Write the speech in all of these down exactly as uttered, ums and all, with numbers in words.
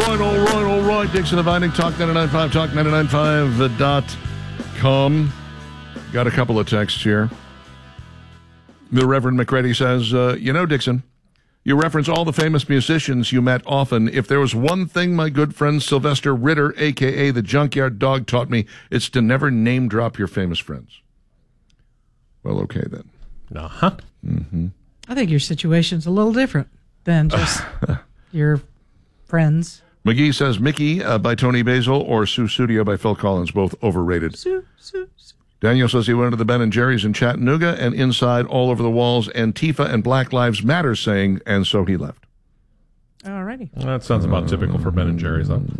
right, all right, all right. Dixon and Vining, Talk ninety-nine point five, Talk ninety-nine point five dot com. Got a couple of texts here. The Reverend McCready says, uh, you know, Dixon, you reference all the famous musicians you met often. If there was one thing my good friend Sylvester Ritter, a k a the Junkyard Dog, taught me, it's to never name drop your famous friends. Well, okay, then. Uh-huh. Mm-hmm. I think your situation's a little different than just your friends. McGee says Mickey uh, by Tony Basil or Susudio by Phil Collins, both overrated. Su, su, su. Daniel says he went to the Ben and Jerry's in Chattanooga, and inside, all over the walls, Antifa and Black Lives Matter saying, and so he left. Alrighty. That sounds about uh, typical for Ben and Jerry's, though.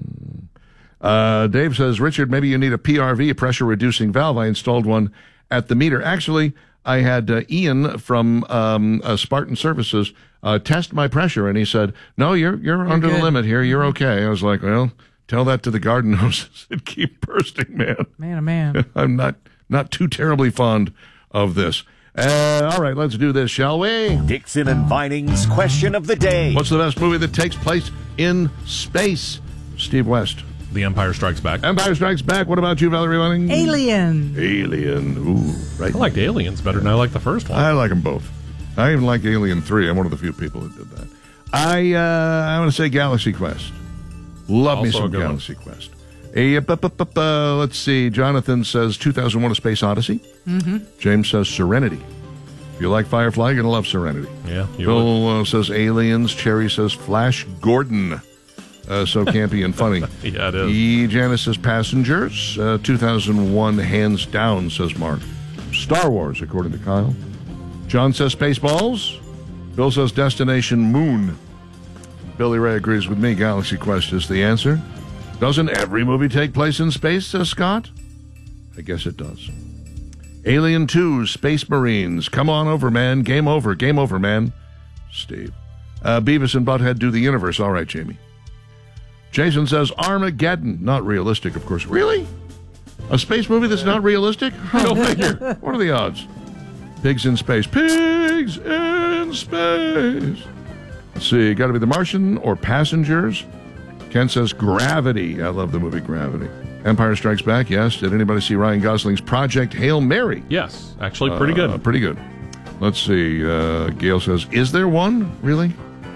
Uh, Dave says, Richard, maybe you need a P R V, a pressure-reducing valve. I installed one at the meter. Actually, I had uh, Ian from um, uh, Spartan Services uh, test my pressure, and he said, no, you're you're, you're under good. the limit here. You're okay. I was like, well, tell that to the garden hoses. It keep bursting, man. Man, oh, man. I'm not, not too terribly fond of this. Uh, all right, let's do this, shall we? Dixon and Vining's question of the day. What's the best movie that takes place in space? Steve West. The Empire Strikes Back. Empire Strikes Back. What about you, Valerie Vining? Alien. Alien. Ooh, right. I liked Aliens better than I liked the first one. I like them both. I even like Alien three. I'm one of the few people that did that. I uh, I'm going to say Galaxy Quest. Love Also me some Galaxy one. Quest. Uh, bu- bu- bu- bu- let's see. Jonathan says two thousand one: A Space Odyssey. Mm-hmm. James says Serenity. If you like Firefly, you're going to love Serenity. Yeah, you Bill uh, says Aliens. Cherry says Flash Gordon. Uh, so campy and funny. Yeah, it is. E. Janice says Passengers. Uh, two thousand one, hands down, says Mark. Star Wars, according to Kyle. John says Spaceballs. Bill says Destination Moon. Billy Ray agrees with me. Galaxy Quest is the answer. Doesn't every movie take place in space, says Scott? I guess it does. Alien two, Space Marines. Come on over, man. Game over. Game over, man. Steve. Uh, Beavis and Butthead do the universe. All right, Jamie. Jason says Armageddon. Not realistic, of course. Really? A space movie that's not realistic? Go figure. What are the odds? Pigs in Space. Pigs in Space. Let's see. Got to be The Martian or Passengers. Ken says Gravity. I love the movie Gravity. Empire Strikes Back, yes. Did anybody see Ryan Gosling's Project Hail Mary? Yes. Actually, pretty good. Uh, pretty good. Let's see. Uh, Gail says, is there one? Really?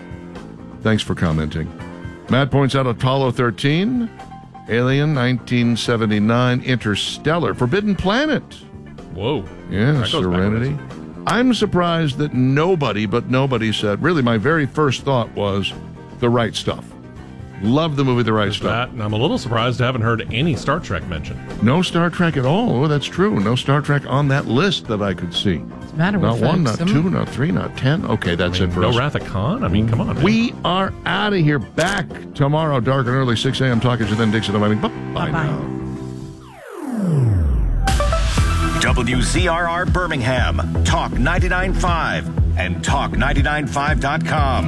Thanks for commenting. Matt points out Apollo thirteen, Alien, nineteen seventy-nine, Interstellar, Forbidden Planet. Whoa. Yeah, Serenity. I'm surprised that nobody but nobody said, really, my very first thought was The Right Stuff. Love the movie The Right There's Stuff. That, and I'm a little surprised I haven't heard any Star Trek mentioned. No Star Trek at all. Oh, that's true. No Star Trek on that list that I could see. What's the matter not with one, folks? not Some... two, not three, not ten. Okay, that's I mean, it for no us. No Wrath of Khan? I mean, come on. Man. We are out of here. Back tomorrow, dark and early, six a.m. Talking to you then, Dixon. Bye bye now. W Z R R Birmingham, Talk ninety-nine point five, and talk ninety-nine point five dot com.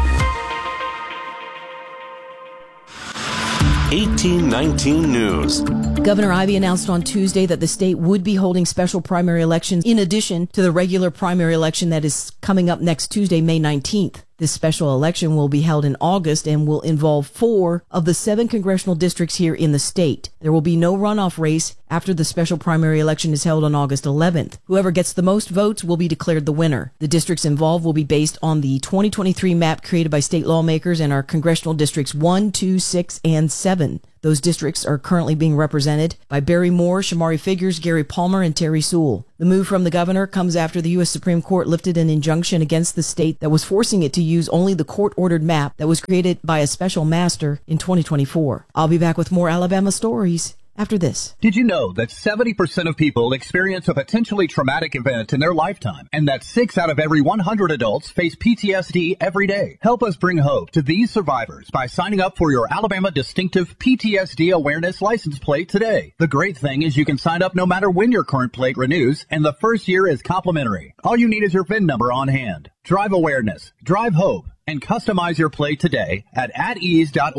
eighteen nineteen News. Governor Ivey announced on Tuesday that the state would be holding special primary elections in addition to the regular primary election that is coming up next Tuesday, May nineteenth. This special election will be held in August and will involve four of the seven congressional districts here in the state. There will be no runoff race after the special primary election is held on August eleventh. Whoever gets the most votes will be declared the winner. The districts involved will be based on the twenty twenty-three map created by state lawmakers and are congressional districts one, two, six, and seven. Those districts are currently being represented by Barry Moore, Shamari Figures, Gary Palmer, and Terry Sewell. The move from the governor comes after the U S Supreme Court lifted an injunction against the state that was forcing it to use only the court-ordered map that was created by a special master in twenty twenty-four. I'll be back with more Alabama stories after this. Did you know that seventy percent of people experience a potentially traumatic event in their lifetime, and that six out of every one hundred adults face P T S D every day? Help us bring hope to these survivors by signing up for your Alabama Distinctive P T S D Awareness License Plate today. The great thing is you can sign up no matter when your current plate renews, and the first year is complimentary. All you need is your V I N number on hand. Drive awareness, drive hope, and customize your plate today at at ease dot org.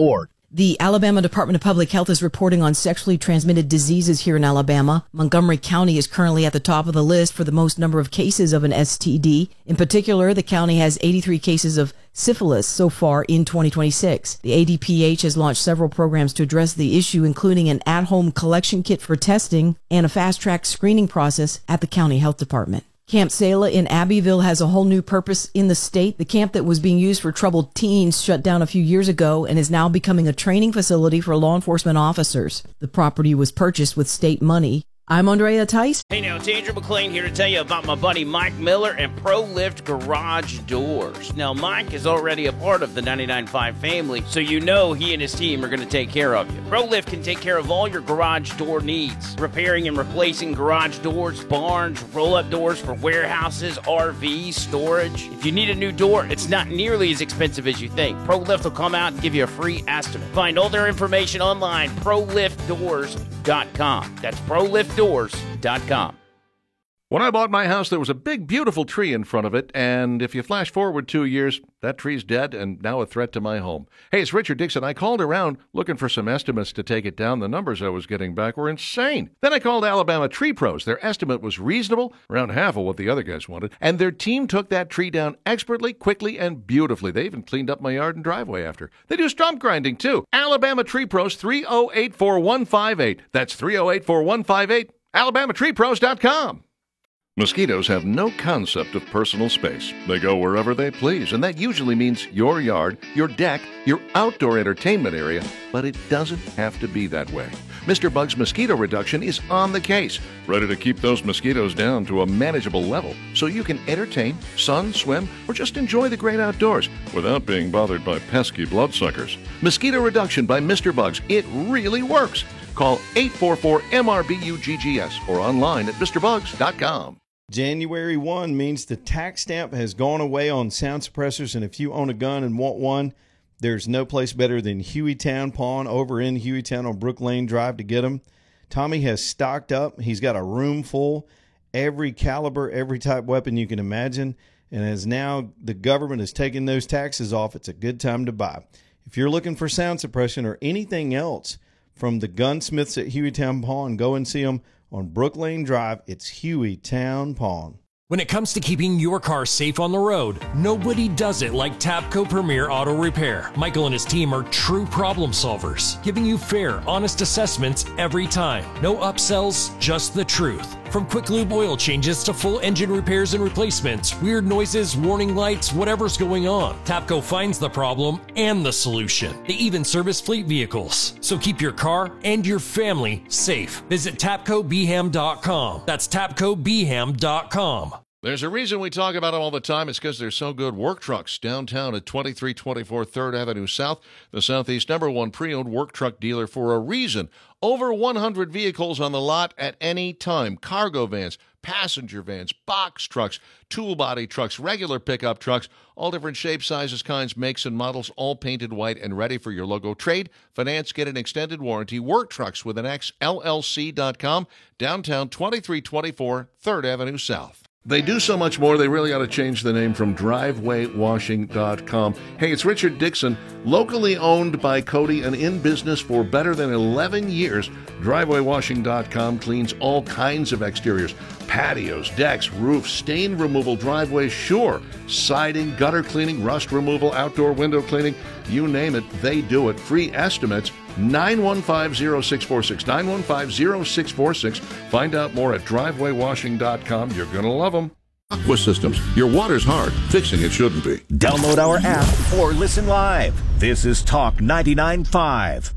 The Alabama Department of Public Health is reporting on sexually transmitted diseases here in Alabama. Montgomery County is currently at the top of the list for the most number of cases of an S T D. In particular, the county has eighty-three cases of syphilis so far in twenty twenty-six. The A D P H has launched several programs to address the issue, including an at-home collection kit for testing and a fast-track screening process at the county health department. Camp Selah in Abbeville has a whole new purpose in the state. The camp that was being used for troubled teens shut down a few years ago and is now becoming a training facility for law enforcement officers. The property was purchased with state money. I'm Andrea Tice. Hey now, it's Andrew McLean here to tell you about my buddy Mike Miller and ProLift Garage Doors. Now, Mike is already a part of the ninety-nine point five family, so you know he and his team are going to take care of you. ProLift can take care of all your garage door needs, repairing and replacing garage doors, barns, roll-up doors for warehouses, R Vs, storage. If you need a new door, it's not nearly as expensive as you think. ProLift will come out and give you a free estimate. Find all their information online, pro lift doors dot com. That's pro lift doors dot com. When I bought my house, there was a big, beautiful tree in front of it, and if you flash forward two years, that tree's dead and now a threat to my home. Hey, it's Richard Dixon. I called around looking for some estimates to take it down. The numbers I was getting back were insane. Then I called Alabama Tree Pros. Their estimate was reasonable, around half of what the other guys wanted, and their team took that tree down expertly, quickly, and beautifully. They even cleaned up my yard and driveway after. They do stump grinding, too. Alabama Tree Pros, three oh eight, four one five eight. That's three oh eight, four one five eight. alabama tree pros dot com. Mosquitoes have no concept of personal space. They go wherever they please, and that usually means your yard, your deck, your outdoor entertainment area, but it doesn't have to be that way. Mister Bug's Mosquito Reduction is on the case, ready to keep those mosquitoes down to a manageable level so you can entertain, sun, swim, or just enjoy the great outdoors without being bothered by pesky bloodsuckers. Mosquito Reduction by Mister Bugs. It really works. Call eight four four M R B U G G S or online at Mr Bugs dot com. January first means the tax stamp has gone away on sound suppressors, and if you own a gun and want one, there's no place better than Hueytown Pawn over in Hueytown on Brook Lane Drive to get them. Tommy has stocked up. He's got a room full, every caliber, every type weapon you can imagine, and as now the government is taking those taxes off, it's a good time to buy. If you're looking for sound suppression or anything else from the gunsmiths at Hueytown Pawn, go and see them on Brook Lane Drive. It's Hueytown Pawn. When it comes to keeping your car safe on the road, nobody does it like Tapco Premier Auto Repair. Michael and his team are true problem solvers, giving you fair, honest assessments every time. No upsells, just the truth. From quick lube oil changes to full engine repairs and replacements, weird noises, warning lights, whatever's going on, Tapco finds the problem and the solution. They even service fleet vehicles. So keep your car and your family safe. Visit tapco b ham dot com. That's tapco b ham dot com. There's a reason we talk about them all the time. It's because they're so good. Work Trucks, downtown at twenty-three twenty-four third Avenue South, the Southeast number one pre-owned work truck dealer for a reason. Over one hundred vehicles on the lot at any time. Cargo vans, passenger vans, box trucks, tool body trucks, regular pickup trucks, all different shapes, sizes, kinds, makes, and models, all painted white and ready for your logo. Trade, finance, get an extended warranty. Work Trucks with an X, L L C dot com, downtown twenty-three twenty-four third Avenue South. They do so much more, they really ought to change the name from driveway washing dot com. Hey, it's Richard Dixon, locally owned by Cody and in business for better than eleven years. driveway washing dot com cleans all kinds of exteriors, patios, decks, roofs, stain removal, driveways, sure, siding, gutter cleaning, rust removal, outdoor window cleaning, you name it, they do it. Free estimates, nine one five, zero six four six, nine one five, zero six four six. Find out more at driveway washing dot com. You're going to love them. Aqua Systems. Your water's hard. Fixing it shouldn't be. Download our app or listen live. This is Talk ninety-nine point five.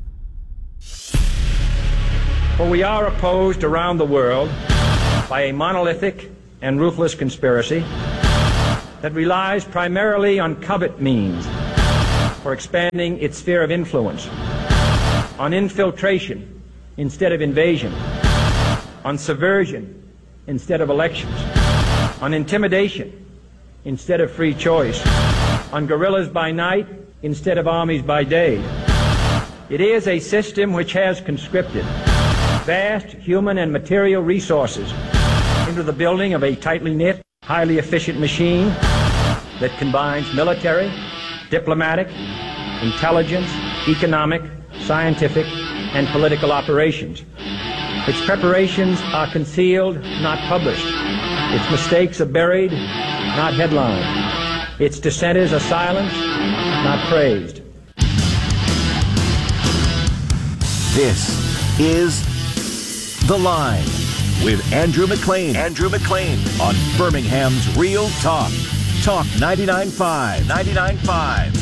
For we are opposed around the world by a monolithic and ruthless conspiracy that relies primarily on covert means for expanding its sphere of influence, on infiltration instead of invasion, on subversion instead of elections, on intimidation instead of free choice, on guerrillas by night instead of armies by day. It is a system which has conscripted vast human and material resources into the building of a tightly knit, highly efficient machine that combines military, diplomatic, intelligence, economic, scientific, and political operations. Its preparations are concealed, not published. Its mistakes are buried, not headlined. Its dissenters are silenced, not praised. This is The Line with Andrew McLean. Andrew McLean on Birmingham's Real Talk. Talk ninety-nine point five. ninety-nine point five.